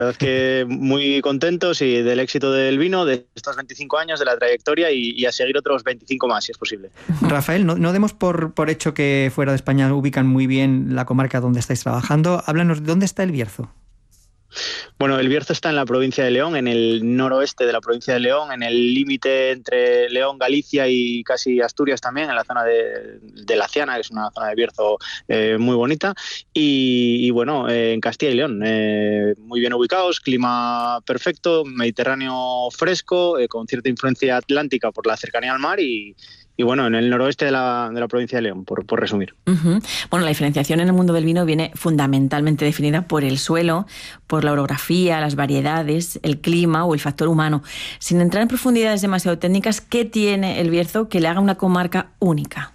verdad es que muy contentos y del éxito del vino, de estos 25 años, de la trayectoria y a seguir otros 25 más, si es posible. Rafael, no demos por hecho que fuera de España ubican muy bien la comarca donde estáis trabajando. Háblanos, ¿dónde está El Bierzo? Bueno, El Bierzo está en la provincia de León, en el noroeste de la provincia de León, en el límite entre León, Galicia y casi Asturias también, en la zona de La Ciana, que es una zona de Bierzo muy bonita. Y bueno, en Castilla y León, muy bien ubicados, clima perfecto, mediterráneo fresco, con cierta influencia atlántica por la cercanía al mar y bueno, en el noroeste de la provincia de León, por resumir. Bueno, la diferenciación en el mundo del vino viene fundamentalmente definida por el suelo, por la orografía, las variedades, el clima o el factor humano. Sin entrar en profundidades demasiado técnicas, ¿qué tiene El Bierzo que le haga una comarca única?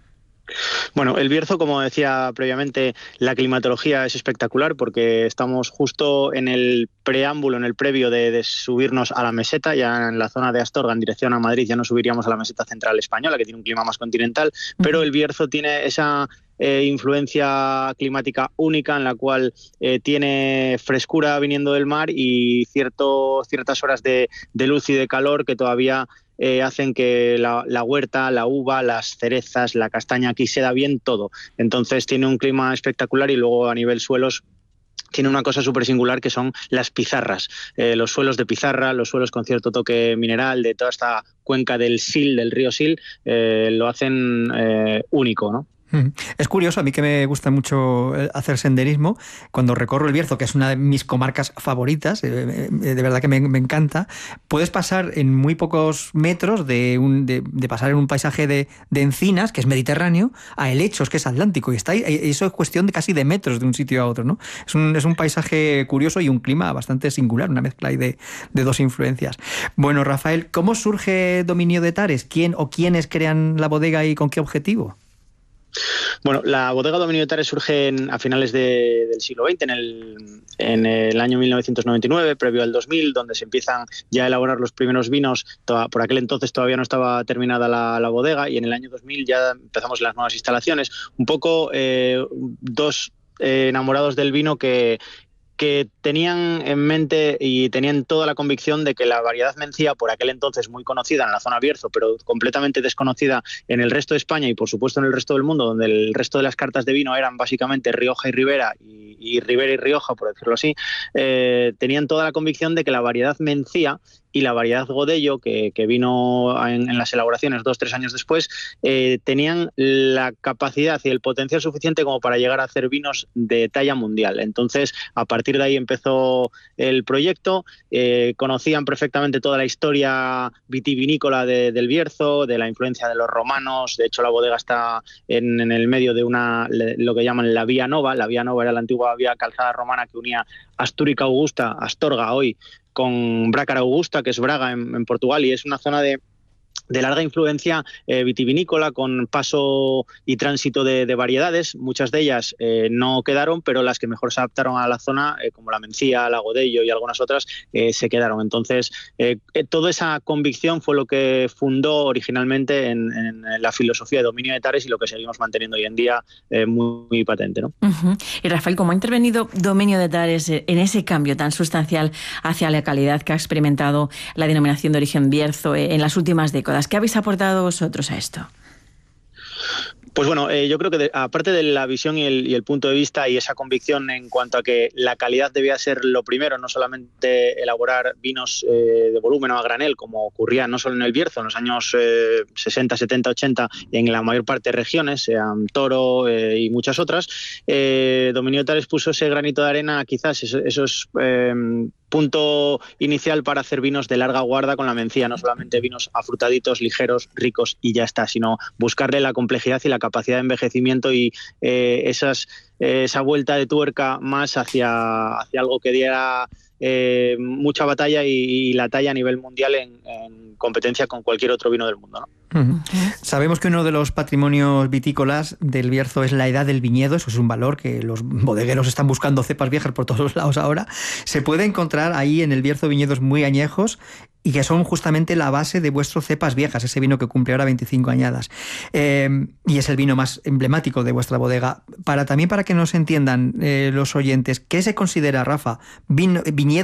Bueno, El Bierzo, como decía previamente, la climatología es espectacular porque estamos justo en el preámbulo, en el previo de subirnos a la meseta, ya en la zona de Astorga, en dirección a Madrid, ya no subiríamos a la meseta central española, que tiene un clima más continental, pero El Bierzo tiene esa influencia climática única en la cual tiene frescura viniendo del mar y ciertas horas de luz y de calor que todavía hacen que la huerta, la uva, las cerezas, la castaña, aquí se da bien todo. Entonces tiene un clima espectacular y luego a nivel suelos tiene una cosa súper singular que son las pizarras, los suelos de pizarra, los suelos con cierto toque mineral de toda esta cuenca del Sil, del río Sil, lo hacen único, ¿no? Es curioso, a mí que me gusta mucho hacer senderismo, cuando recorro El Bierzo, que es una de mis comarcas favoritas, de verdad que me encanta, puedes pasar en muy pocos metros de pasar en un paisaje de encinas, que es mediterráneo, a helechos, que es atlántico, y eso es cuestión de casi de metros de un sitio a otro, ¿no? Es un paisaje curioso y un clima bastante singular, una mezcla ahí de dos influencias. Bueno, Rafael, ¿cómo surge Dominio de Tares? ¿Quién o quiénes crean la bodega y con qué objetivo? Bueno, la bodega Dominio de Tares surge a finales del siglo XX, en el año 1999, previo al 2000, donde se empiezan ya a elaborar los primeros vinos. Por aquel entonces todavía no estaba terminada la bodega y en el año 2000 ya empezamos las nuevas instalaciones. Un poco dos enamorados del vino que tenían en mente y tenían toda la convicción de que la variedad Mencía, por aquel entonces muy conocida en la zona Bierzo, pero completamente desconocida en el resto de España y por supuesto en el resto del mundo, donde el resto de las cartas de vino eran básicamente Rioja y Ribera y Ribera y Rioja, por decirlo así, tenían toda la convicción de que la variedad Mencía y la variedad Godello, que vino en las elaboraciones 2-3 años después, tenían la capacidad y el potencial suficiente como para llegar a hacer vinos de talla mundial. Entonces, a partir de ahí empezó el proyecto. Conocían perfectamente toda la historia vitivinícola del Bierzo, de la influencia de los romanos. De hecho, la bodega está en el medio de lo que llaman la Vía Nova. La Vía Nova era la antigua vía calzada romana que unía Astúrica Augusta, Astorga hoy, con Brácara Augusta, que es Braga en Portugal, y es una zona de larga influencia vitivinícola, con paso y tránsito de variedades. Muchas de ellas no quedaron, pero las que mejor se adaptaron a la zona, como la Mencía, la Godello y algunas otras, se quedaron. Entonces, toda esa convicción fue lo que fundó originalmente en la filosofía de Dominio de Tares y lo que seguimos manteniendo hoy en día muy patente, ¿no? Y Rafael, ¿cómo ha intervenido Dominio de Tares en ese cambio tan sustancial hacia la calidad que ha experimentado la denominación de origen Bierzo en las últimas décadas? ¿Qué habéis aportado vosotros a esto? Pues bueno, yo creo que aparte de la visión y el punto de vista y esa convicción en cuanto a que la calidad debía ser lo primero, no solamente elaborar vinos de volumen o a granel, como ocurría no solo en el Bierzo en los años 60, 70, 80, en la mayor parte de regiones, sean Toro y muchas otras, Dominio de Tares puso ese granito de arena, quizás esos punto inicial para hacer vinos de larga guarda con la Mencía, no solamente vinos afrutaditos, ligeros, ricos y ya está, sino buscarle la complejidad y la capacidad de envejecimiento y esa vuelta de tuerca más hacia algo que diera mucha batalla y la talla a nivel mundial en competencia con cualquier otro vino del mundo, ¿no? Sabemos que uno de los patrimonios vitícolas del Bierzo es la edad del viñedo. Eso es un valor que los bodegueros están buscando cepas viejas por todos lados ahora. Se puede encontrar ahí en el Bierzo viñedos muy añejos y que son justamente la base de vuestro Cepas Viejas, ese vino que cumple ahora 25 añadas. Y es el vino más emblemático de vuestra bodega. También para que nos entiendan los oyentes, ¿qué se considera, Rafa, viñedo